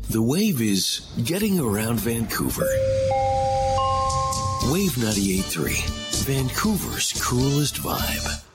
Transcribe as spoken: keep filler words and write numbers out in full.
The Wave is getting around Vancouver. Wave ninety-eight point three, Vancouver's coolest vibe.